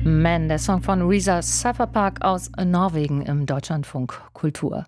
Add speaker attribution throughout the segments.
Speaker 1: Man, der Song von Risa Cypherpark aus Norwegen im Deutschlandfunk Kultur.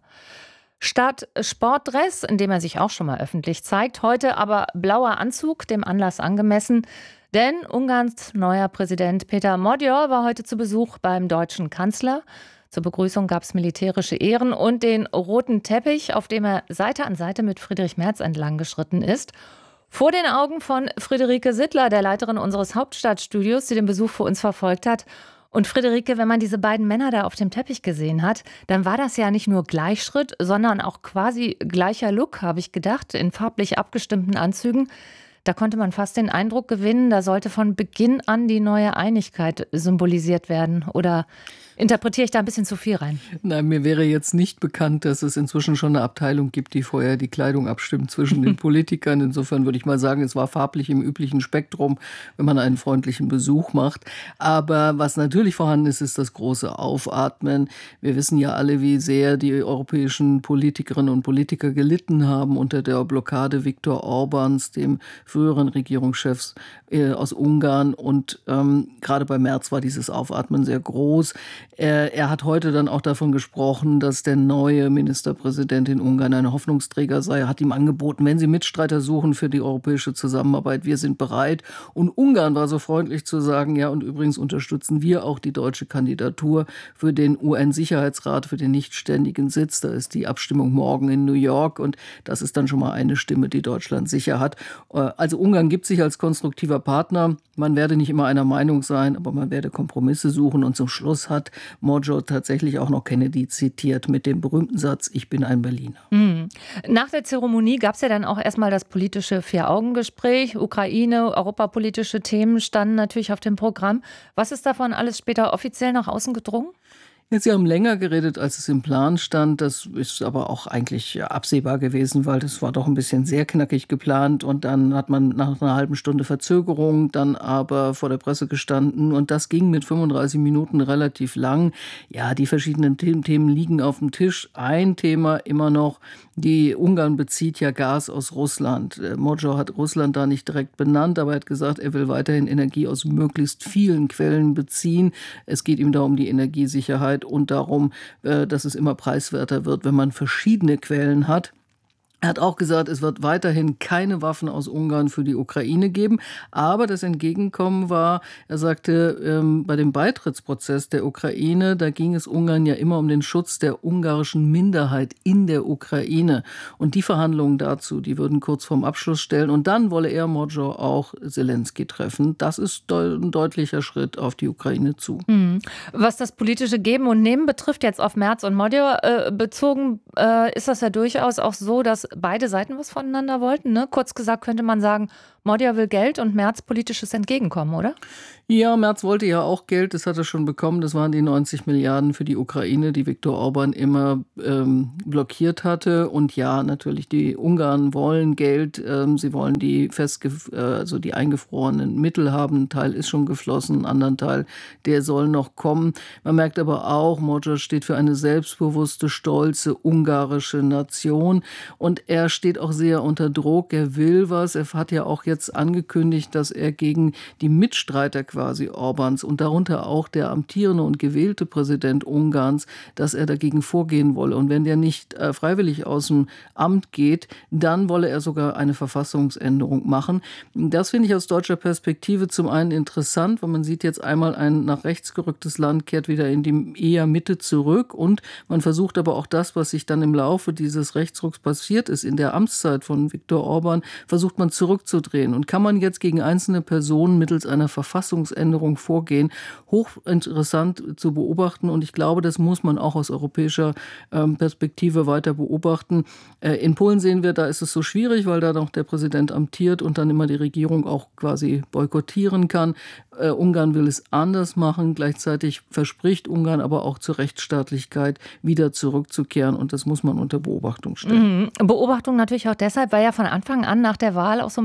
Speaker 1: Statt Sportdress, in dem er sich auch schon mal öffentlich zeigt, heute aber blauer Anzug, dem Anlass angemessen. Denn Ungarns neuer Präsident Péter Magyar war heute zu Besuch beim deutschen Kanzler. Zur Begrüßung gab es militärische Ehren und den roten Teppich, auf dem er Seite an Seite mit Friedrich Merz entlang geschritten ist. Vor den Augen von Friederike Sittler, der Leiterin unseres Hauptstadtstudios, die den Besuch für uns verfolgt hat. Und Friederike, wenn man diese beiden Männer da auf dem Teppich gesehen hat, dann war das ja nicht nur Gleichschritt, sondern auch quasi gleicher Look, habe ich gedacht, in farblich abgestimmten Anzügen. Da konnte man fast den Eindruck gewinnen, da sollte von Beginn an die neue Einigkeit symbolisiert werden. Oder interpretiere ich da ein bisschen zu viel rein?
Speaker 2: Nein, mir wäre jetzt nicht bekannt, dass es inzwischen schon eine Abteilung gibt, die vorher die Kleidung abstimmt zwischen den Politikern. Insofern würde ich mal sagen, es war farblich im üblichen Spektrum, wenn man einen freundlichen Besuch macht. Aber was natürlich vorhanden ist, ist das große Aufatmen. Wir wissen ja alle, wie sehr die europäischen Politikerinnen und Politiker gelitten haben unter der Blockade Viktor Orbáns, dem früheren Regierungschefs aus Ungarn. Und gerade bei Merz war dieses Aufatmen sehr groß. Er hat heute dann auch davon gesprochen, dass der neue Ministerpräsident in Ungarn ein Hoffnungsträger sei. Er hat ihm angeboten, wenn Sie Mitstreiter suchen für die europäische Zusammenarbeit, wir sind bereit. Und Ungarn war so freundlich zu sagen, ja, und übrigens unterstützen wir auch die deutsche Kandidatur für den UN-Sicherheitsrat, für den nichtständigen Sitz. Da ist die Abstimmung morgen in New York und das ist dann schon mal eine Stimme, die Deutschland sicher hat. Also Ungarn gibt sich als konstruktiver Partner. Man werde nicht immer einer Meinung sein, aber man werde Kompromisse suchen. Und zum Schluss hat Magyar tatsächlich auch noch Kennedy zitiert mit dem berühmten Satz, ich bin ein Berliner.
Speaker 1: Nach der Zeremonie gab es ja dann auch erstmal das politische Vier-Augen-Gespräch. Ukraine, europapolitische Themen standen natürlich auf dem Programm. Was ist davon alles später offiziell nach außen gedrungen?
Speaker 2: Jetzt, Sie haben länger geredet, als es im Plan stand. Das ist aber auch eigentlich absehbar gewesen, weil das war doch ein bisschen sehr knackig geplant. Und dann hat man nach einer halben Stunde Verzögerung dann aber vor der Presse gestanden. Und das ging mit 35 Minuten relativ lang. Ja, die verschiedenen Themen liegen auf dem Tisch. Ein Thema immer noch, die Ungarn bezieht ja Gas aus Russland. Magyar hat Russland da nicht direkt benannt, aber er hat gesagt, er will weiterhin Energie aus möglichst vielen Quellen beziehen. Es geht ihm da um die Energiesicherheit und darum, dass es immer preiswerter wird, wenn man verschiedene Quellen hat. Er hat auch gesagt, es wird weiterhin keine Waffen aus Ungarn für die Ukraine geben. Aber das Entgegenkommen war, er sagte, bei dem Beitrittsprozess der Ukraine, da ging es Ungarn ja immer um den Schutz der ungarischen Minderheit in der Ukraine. Und die Verhandlungen dazu, die würden kurz vorm Abschluss stellen. Und dann wolle er, Magyar, auch Zelensky treffen. Das ist ein deutlicher Schritt auf die Ukraine zu.
Speaker 1: Was das politische Geben und Nehmen betrifft, jetzt auf Merz und Magyar bezogen, ist das ja durchaus auch so, dass beide Seiten was voneinander wollten, ne? Kurz gesagt könnte man sagen, Magyar will Geld und Merz politisches Entgegenkommen, oder?
Speaker 2: Ja, Merz wollte ja auch Geld, das hat er schon bekommen. Das waren die 90 Milliarden für die Ukraine, die Viktor Orbán immer blockiert hatte. Und ja, natürlich, die Ungarn wollen Geld. Sie wollen die also die eingefrorenen Mittel haben. Ein Teil ist schon geflossen, ein anderer Teil, der soll noch kommen. Man merkt aber auch, Magyar steht für eine selbstbewusste, stolze ungarische Nation. Und er steht auch sehr unter Druck. Er will was. Er hat ja auch jetzt angekündigt, dass er gegen die Mitstreiter quasi Orbáns und darunter auch der amtierende und gewählte Präsident Ungarns, dass er dagegen vorgehen wolle. Und wenn der nicht freiwillig aus dem Amt geht, dann wolle er sogar eine Verfassungsänderung machen. Das finde ich aus deutscher Perspektive zum einen interessant, weil man sieht jetzt einmal, ein nach rechts gerücktes Land kehrt wieder in die eher Mitte zurück und man versucht aber auch das, was sich dann im Laufe dieses Rechtsrucks passiert ist, in der Amtszeit von Viktor Orbán, versucht man zurückzudrehen. Und kann man jetzt gegen einzelne Personen mittels einer Verfassungsänderung vorgehen? Hochinteressant zu beobachten und ich glaube, das muss man auch aus europäischer Perspektive weiter beobachten. In Polen sehen wir, da ist es so schwierig, weil da noch der Präsident amtiert und dann immer die Regierung auch quasi boykottieren kann. Ungarn will es anders machen. Gleichzeitig verspricht Ungarn aber auch zur Rechtsstaatlichkeit wieder zurückzukehren und das muss man unter Beobachtung stellen.
Speaker 1: Beobachtung natürlich auch deshalb, weil ja von Anfang an nach der Wahl auch so ein bisschen das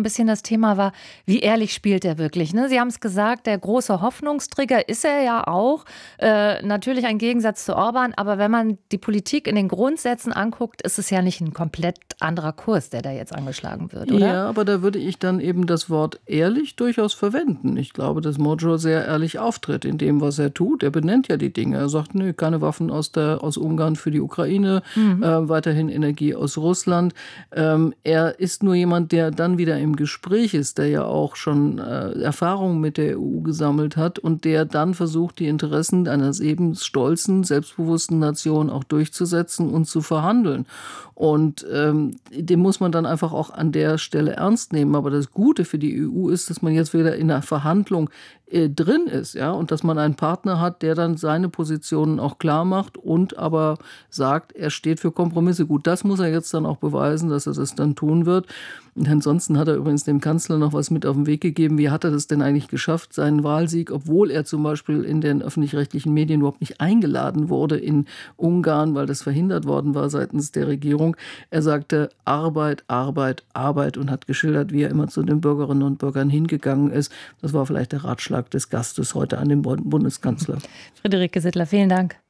Speaker 1: Thema war, wie ehrlich spielt er wirklich? Ne? Sie haben es gesagt, der große Hoffnungsträger ist er ja auch. Natürlich ein Gegensatz zu Orban, aber wenn man die Politik in den Grundsätzen anguckt, ist es ja nicht ein komplett anderer Kurs, der da jetzt angeschlagen wird, oder?
Speaker 2: Ja, aber da würde ich dann eben das Wort ehrlich durchaus verwenden. Ich glaube, dass Modrow sehr ehrlich auftritt in dem, was er tut. Er benennt ja die Dinge. Er sagt, nö, keine Waffen aus Ungarn für die Ukraine, weiterhin Energie aus Russland. Er ist nur jemand, der dann wieder im Gespräch ist, der ja auch schon Erfahrungen mit der EU gesammelt hat und der dann versucht, die Interessen einer eben stolzen, selbstbewussten Nation auch durchzusetzen und zu verhandeln. Und dem muss man dann einfach auch an der Stelle ernst nehmen. Aber das Gute für die EU ist, dass man jetzt wieder in einer Verhandlung drin ist, ja, und dass man einen Partner hat, der dann seine Positionen auch klar macht und aber sagt, er steht für Kompromisse. Gut, das muss er jetzt dann auch beweisen, dass er das dann tun wird. Und ansonsten hat er übrigens dem Kanzler noch was mit auf den Weg gegeben. Wie hat er das denn eigentlich geschafft, seinen Wahlsieg, obwohl er zum Beispiel in den öffentlich-rechtlichen Medien überhaupt nicht eingeladen wurde in Ungarn, weil das verhindert worden war seitens der Regierung. Er sagte Arbeit, Arbeit, Arbeit und hat geschildert, wie er immer zu den Bürgerinnen und Bürgern hingegangen ist. Das war vielleicht der Ratschlag des Gastes heute an den Bundeskanzler.
Speaker 1: Friederike Sittler, vielen Dank.